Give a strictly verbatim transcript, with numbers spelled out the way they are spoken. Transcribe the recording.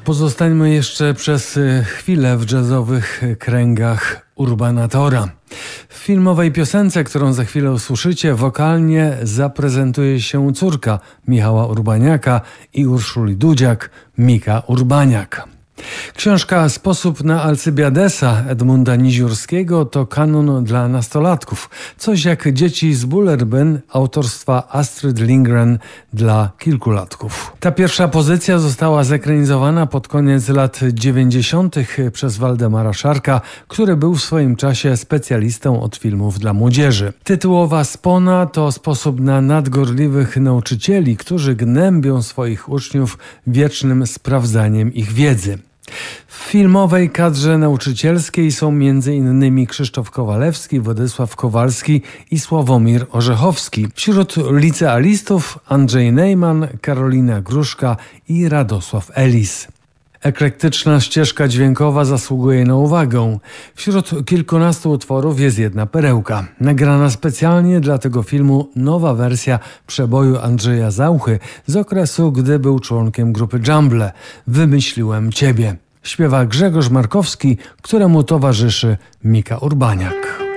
pozostańmy jeszcze przez chwilę w jazzowych kręgach Urbanatora. W filmowej piosence, którą za chwilę usłyszycie, wokalnie zaprezentuje się córka Michała Urbaniaka i Urszuli Dudziak, Mika Urbaniak. Książka Sposób na Alcybiadesa Edmunda Niziurskiego to kanon dla nastolatków. Coś jak Dzieci z Bullerbyn autorstwa Astrid Lindgren dla kilkulatków. Ta pierwsza pozycja została zekranizowana pod koniec lat dziewięćdziesiątych przez Waldemara Szarka, który był w swoim czasie specjalistą od filmów dla młodzieży. Tytułowa spona to sposób na nadgorliwych nauczycieli, którzy gnębią swoich uczniów wiecznym sprawdzaniem ich wiedzy. W filmowej kadrze nauczycielskiej są między innymi Krzysztof Kowalewski, Władysław Kowalski i Sławomir Orzechowski. Wśród licealistów Andrzej Neyman, Karolina Gruszka i Radosław Elis. Eklektyczna ścieżka dźwiękowa zasługuje na uwagę. Wśród kilkunastu utworów jest jedna perełka. Nagrana specjalnie dla tego filmu nowa wersja przeboju Andrzeja Zauchy z okresu, gdy był członkiem grupy Jumble. Wymyśliłem Ciebie. Śpiewa Grzegorz Markowski, któremu towarzyszy Mika Urbaniak.